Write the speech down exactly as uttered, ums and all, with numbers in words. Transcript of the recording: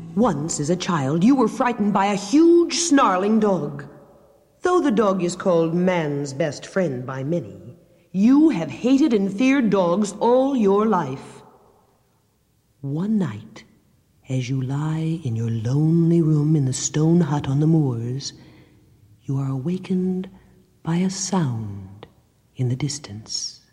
Once, as a child, you were frightened by a huge, snarling dog. Though the dog is called man's best friend by many, you have hated and feared dogs all your life. One night, as you lie in your lonely room in the stone hut on the moors, you are awakened by a sound in the distance.